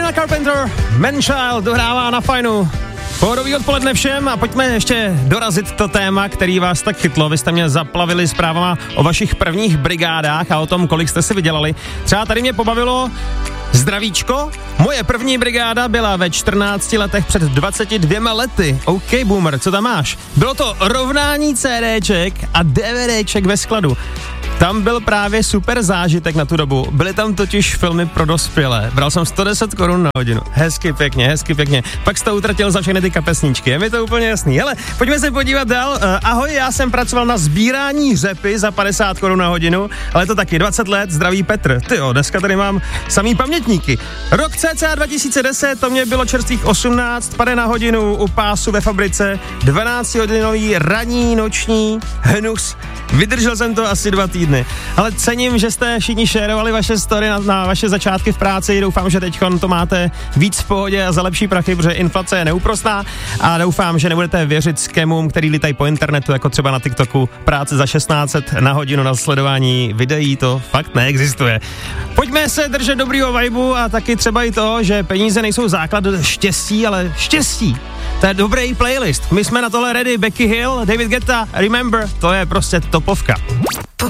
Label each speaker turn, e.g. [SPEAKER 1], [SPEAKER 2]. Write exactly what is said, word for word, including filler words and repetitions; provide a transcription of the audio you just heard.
[SPEAKER 1] Sabrina Carpenter, Manchild, dohrává na Fajnu. Pohodový odpoledne všem a pojďme ještě dorazit to téma, který vás tak chytlo. Vy jste mě zaplavili zprávama o vašich prvních brigádách a o tom, kolik jste si vydělali. Třeba tady mě pobavilo zdravíčko. Moje první brigáda byla ve čtrnácti letech před dvaceti dvěma lety. OK, boomer, co tam máš? Bylo to rovnání CDček a DVDček ve skladu. Tam byl právě super zážitek na tu dobu. Byly tam totiž filmy pro dospělé. Bral jsem sto deset korun na hodinu. Hezky pěkně, hezky pěkně. Pak jsi to utratil za všechny ty kapesníčky. Je mi to úplně jasný. Hele, pojďme se podívat dál. Uh, ahoj, já jsem pracoval na sbírání řepy za padesát korun na hodinu, ale to taky dvacet let, zdravý Petr. Tyjo, dneska tady mám samý pamětníky. Rok cca dva tisíce deset, to mě bylo čerstvých osmnáct, pade na hodinu u pásu ve fabrice, dvanáctihodinový ranní, noční hnus. Vydržel jsem to asi dva týdny. Ale cením, že jste všichni šerovali vaše story na, na vaše začátky v práci. Doufám, že teďkon to máte víc v pohodě a za lepší prachy, protože inflace je neúprosná a doufám, že nebudete věřit skemům, který lítají po internetu, jako třeba na TikToku. Práce za šestnáct set na hodinu na sledování videí, to fakt neexistuje. Pojďme se držet dobrýho vibu a taky třeba i to, že peníze nejsou základ štěstí, ale štěstí. To je dobrý playlist. My jsme na tohle ready. Becky Hill, David Guetta, Remember, to je prostě topovka.